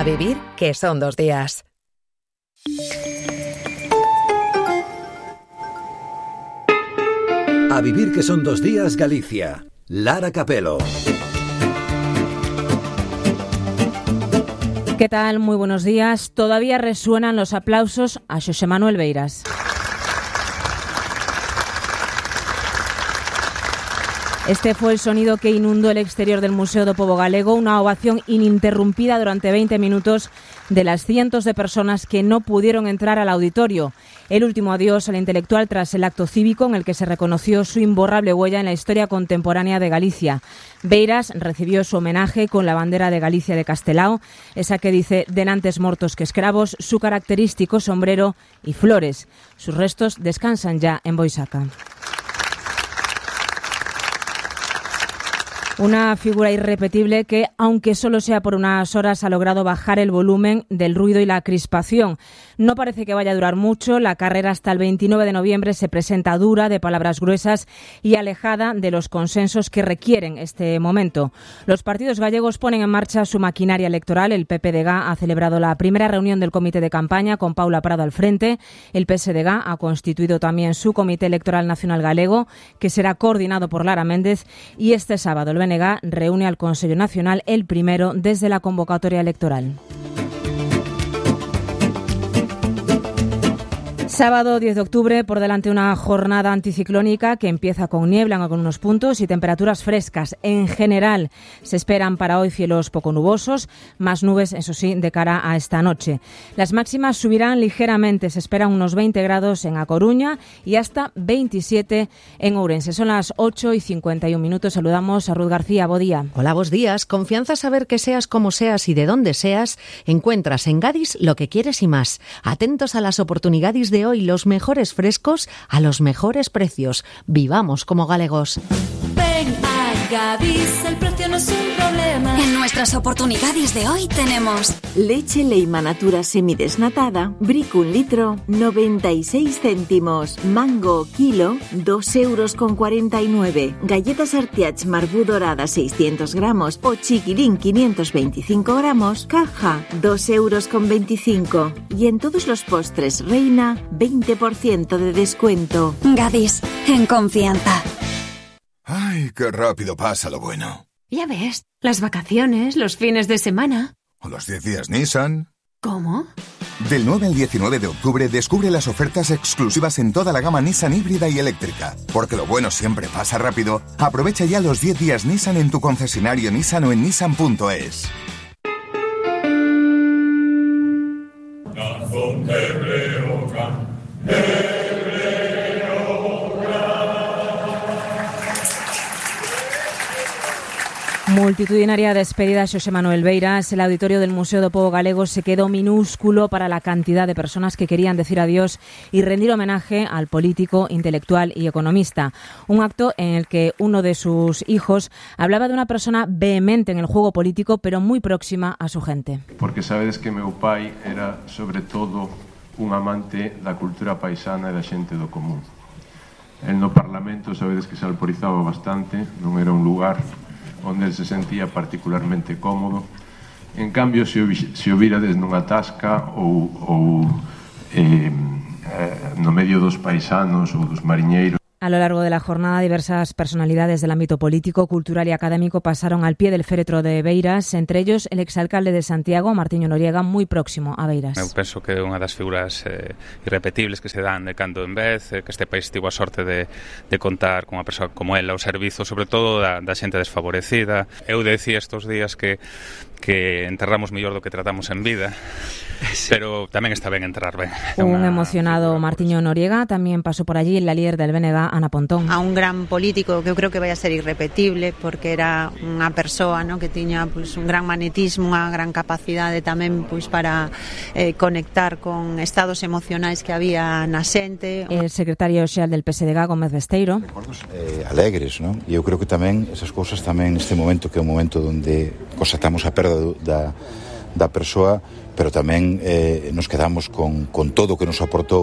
vivir que son 2 días. A vivir que son 2 días, Galicia. Lara Capelo. ¿Qué tal? Muy buenos días. Todavía resuenan los aplausos a Xosé Manuel Beiras. Este fue el sonido que inundó el exterior del Museo do Pobo Galego, una ovación ininterrumpida durante 20 minutos de las cientos de personas que no pudieron entrar al auditorio. El último adiós al intelectual tras el acto cívico en el que se reconoció su imborrable huella en la historia contemporánea de Galicia. Beiras recibió su homenaje con la bandera de Galicia de Castelao, esa que dice «denantes mortos que escravos», su característico sombrero y flores. Sus restos descansan ya en Boisaca. Una figura irrepetible que, aunque solo sea por unas horas, ha logrado bajar el volumen del ruido y la crispación. No parece que vaya a durar mucho. La carrera hasta el 29 de noviembre se presenta dura, de palabras gruesas y alejada de los consensos que requieren este momento. Los partidos gallegos ponen en marcha su maquinaria electoral. El PPDG ha celebrado la primera reunión del comité de campaña con Paula Prado al frente. El PSDG ha constituido también su comité electoral nacional galego, que será coordinado por Lara Méndez, y este sábado el BNG reúne al Consello Nacional, el primero desde la convocatoria electoral. Sábado 10 de octubre, por delante una jornada anticiclónica que empieza con niebla en algunos puntos y temperaturas frescas. En general se esperan para hoy cielos poco nubosos, más nubes, eso sí, de cara a esta noche. Las máximas subirán ligeramente, se esperan unos 20 grados en A Coruña y hasta 27 en Ourense. Son las 8:51. Saludamos a Ruth García. Bo día. Hola, buenos días. Confianza, saber que seas como seas y de dónde seas. Encuentras en Gadis lo que quieres y más. Atentos a las oportunidades de hoy, los mejores frescos a los mejores precios. Vivamos como galegos. Ven a Gadis, el precio no es un problema. En nuestras oportunidades de hoy tenemos leche Leima Natura semidesnatada, Brick 1 litro, 96 céntimos, mango kilo, 2,49 €, galletas Artiach Marbú dorada 600 gramos o chiquirín 525 gramos, caja 2,25 €. Y en todos los postres Reina, 20% de descuento. Gadis, en confianza. ¡Ay, qué rápido pasa lo bueno! Ya ves, las vacaciones, los fines de semana. ¿O los 10 días Nissan? ¿Cómo? Del 9 al 19 de octubre descubre las ofertas exclusivas en toda la gama Nissan híbrida y eléctrica. Porque lo bueno siempre pasa rápido. Aprovecha ya los 10 días Nissan en tu concesionario Nissan o en nissan.es. Multitudinaria despedida a Xosé Manuel Beiras. El auditorio del Museo do Pobo Galego se quedó minúsculo para la cantidad de personas que querían decir adiós y rendir homenaje al político, intelectual y economista. Un acto en el que uno de sus hijos hablaba de una persona vehemente en el juego político, pero muy próxima a su gente. Porque sabedes que meu pai era, sobre todo, un amante da cultura paisana e da xente do común. El no Parlamento, sabedes que se alporizaba bastante, non era un lugar onde el se sentía particularmente cómodo. En cambio, se o virades nunha tasca ou no medio dos paisanos ou dos mariñeiros. A lo largo de la jornada, diversas personalidades del ámbito político, cultural y académico pasaron al pie del féretro de Beiras, entre ellos el exalcalde de Santiago, Martiño Noriega, muy próximo a Beiras. Eu penso que é unha das figuras irrepetibles que se dan de cando en vez, que este país tivo a sorte de contar con unha persoa como ela ao servizo, sobre todo da xente desfavorecida. Eu decía estes días que enterramos mellor do que tratamos en vida, sí. Pero tamén está ben enterrar ben. Un emocionado Martiño Noriega tamén pasou por allí, la líder del BNG, Ana Pontón. A un gran político que eu creo que vai a ser irrepetible, porque era unha persoa, ¿no?, que tiña pues, un gran magnetismo, unha gran capacidade tamén pues, para conectar con estados emocionais que había na xente. El secretario xeral del PSDG, Gómez Besteiro. Recordos alegres, ¿no? E eu creo que tamén esas cousas tamén neste momento, que é un momento onde constatamos a perda da persoa, pero tamén nos quedamos con todo o que nos aportou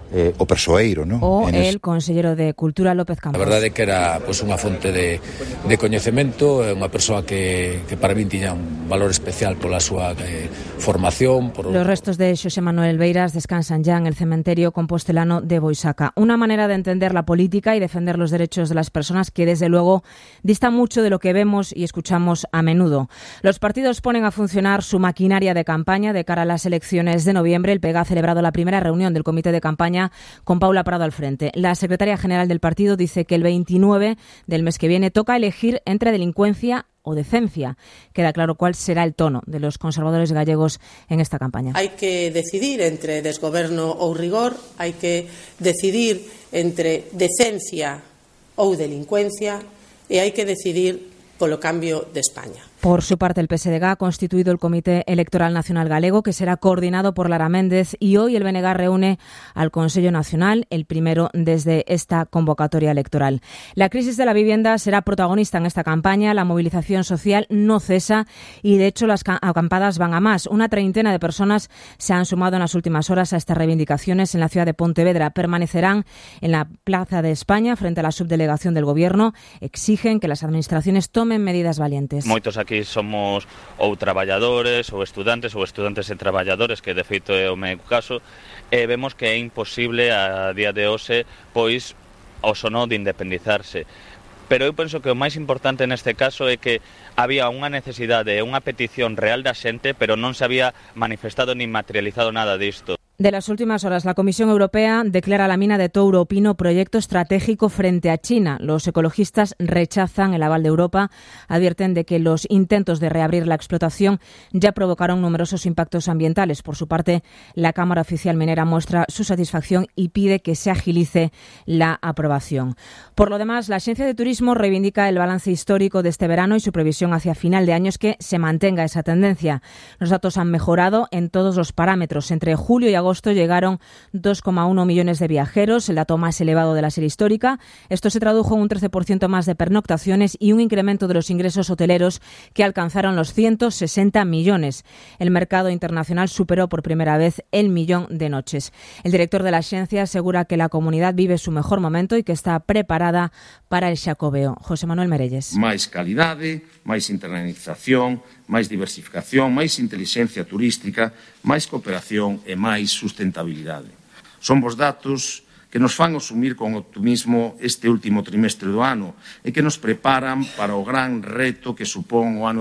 o persoeiro, non? O el consellero de Cultura, López Campos. A verdade é que era unha fonte de coñecemento, unha persoa que para min tiña un valor especial pola súa formación. Los restos de Xosé Manuel Beiras descansan ya en el cementerio compostelano de Boisaca. Una manera de entender la política y defender los derechos de las personas que, desde luego, dista mucho de lo que vemos y escuchamos a menudo. Los partidos ponen a funcionar su maquinaria de campaña de cara a las elecciones de noviembre. El PEGA ha celebrado la primera reunión del comité de campaña con Paula Prado al frente. La secretaria general del partido dice que el 29 del mes que viene toca elegir entre delincuencia o decencia. Queda claro cuál será el tono de los conservadores gallegos en esta campaña. Hai que decidir entre desgoberno ou rigor, hai que decidir entre decencia ou delincuencia e hai que decidir polo cambio de España. Por su parte, el PSDG ha constituido el Comité Electoral Nacional Galego, que será coordinado por Lara Méndez, y hoy el BNG reúne al Consello Nacional, el primero desde esta convocatoria electoral. La crisis de la vivienda será protagonista en esta campaña, la movilización social no cesa y, de hecho, las acampadas van a más. Una treintena de personas se han sumado en las últimas horas a estas reivindicaciones en la ciudad de Pontevedra. Permanecerán en la Plaza de España frente a la subdelegación del Gobierno. Exigen que las administraciones tomen medidas valientes. Aquí somos ou traballadores ou estudantes e traballadores, que de feito é o meu caso, e vemos que é imposible a día de hoxe pois o sono de independizarse. Pero eu penso que o máis importante neste caso é que había unha necesidade e unha petición real da xente, pero non se había manifestado nin materializado nada disto. De las últimas horas, la Comisión Europea declara la mina de Touro Pino proyecto estratégico frente a China. Los ecologistas rechazan el aval de Europa, advierten de que los intentos de reabrir la explotación ya provocaron numerosos impactos ambientales. Por su parte, la Cámara Oficial Minera muestra su satisfacción y pide que se agilice la aprobación. Por lo demás, la Agencia de Turismo reivindica el balance histórico de este verano y su previsión hacia final de año es que se mantenga esa tendencia. Los datos han mejorado en todos los parámetros. Entre julio y agosto llegaron 2,1 millones de viajeros, el dato más elevado de la serie histórica. Esto se tradujo en un 13% más de pernoctaciones y un incremento de los ingresos hoteleros que alcanzaron los 160 millones. El mercado internacional superó por primera vez el millón de noches. El director de la agencia asegura que la comunidad vive su mejor momento y que está preparada para el Xacobeo. José Manuel Merelles. Máis calidade, máis internalización, máis diversificación, máis intelixencia turística, máis cooperación e máis sustentabilidade. Son vos datos que nos fan asumir con optimismo este último trimestre do ano e que nos preparan para o gran reto que supón o ano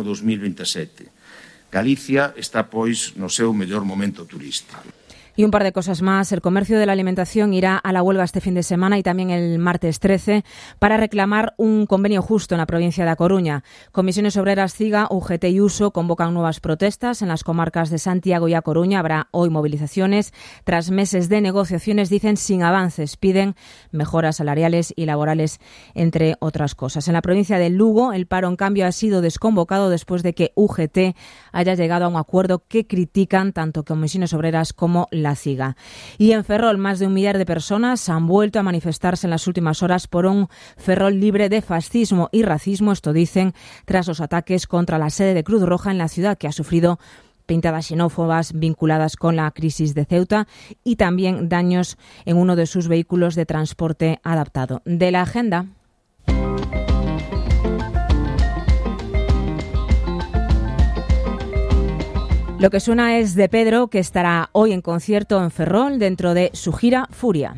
2027. Galicia está, pois, no seu mellor momento turístico. Y un par de cosas más. El comercio de la alimentación irá a la huelga este fin de semana y también el martes 13 para reclamar un convenio justo en la provincia de A Coruña. Comisiones Obreras, CIGA, UGT y USO convocan nuevas protestas en las comarcas de Santiago y A Coruña. Habrá hoy movilizaciones. Tras meses de negociaciones, dicen, sin avances. Piden mejoras salariales y laborales, entre otras cosas. En la provincia de Lugo, el paro, en cambio, ha sido desconvocado después de que UGT haya llegado a un acuerdo que critican tanto Comisiones Obreras como la CIGA. Y en Ferrol, más de 1 millar de personas han vuelto a manifestarse en las últimas horas por un Ferrol libre de fascismo y racismo, esto dicen, tras los ataques contra la sede de Cruz Roja en la ciudad, que ha sufrido pintadas xenófobas vinculadas con la crisis de Ceuta y también daños en uno de sus vehículos de transporte adaptado. De la agenda. Lo que suena es de Pedro, que estará hoy en concierto en Ferrol dentro de su gira Furia.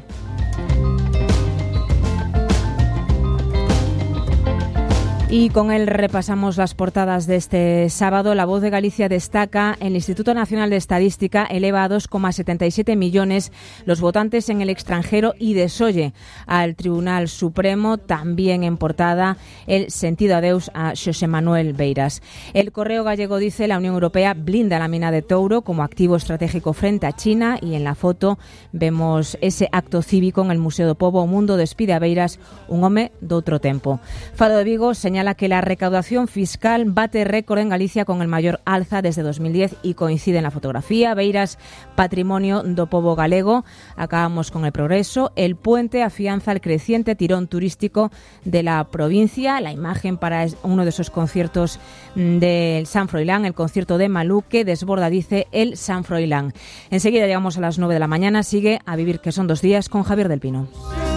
Y con él repasamos las portadas de este sábado. La Voz de Galicia destaca: el Instituto Nacional de Estadística eleva a 2,77 millones los votantes en el extranjero y desoye al Tribunal Supremo. También en portada, el sentido adeus a Xosé Manuel Beiras. El Correo Gallego dice: la Unión Europea blinda la mina de Touro como activo estratégico frente a China. Y en la foto vemos ese acto cívico en el Museo do Pobo. O Mundo despide a Beiras, un home doutro tempo. Fado de Vigo señala señala que la recaudación fiscal bate récord en Galicia con el mayor alza desde 2010 y coincide en la fotografía. Beiras, patrimonio do pobo galego. Acabamos con el progreso. El puente afianza el creciente tirón turístico de la provincia. La imagen para uno de esos conciertos del San Froilán, el concierto de Malú, que desborda, dice, el San Froilán. Enseguida llegamos a las 9 de la mañana. Sigue A Vivir, que son 2 días, con Javier del Pino.